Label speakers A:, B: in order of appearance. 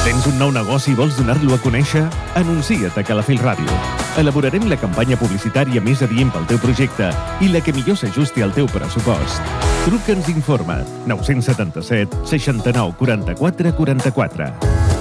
A: Tens un nou negoci i vols donar-lo a conèixer? Anuncia't a Calafell Ràdio. Elaborarem la campanya publicitària més adient pel teu projecte i la que millor s'ajusti al teu pressupost. Truca'ns i informa't. 977 69 44 44.